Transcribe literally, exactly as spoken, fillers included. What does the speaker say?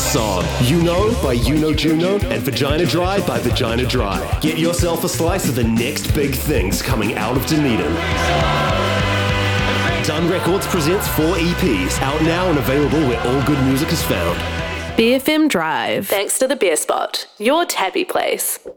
song. You Know by You Know Juno and Vagina Dry by Vagina Dry. Get yourself a slice of the next big things coming out of Dunedin. Done Records presents four E Ps, out now and available where all good music is found. B F M Drive. Thanks to the Beer Spot, your tappy place.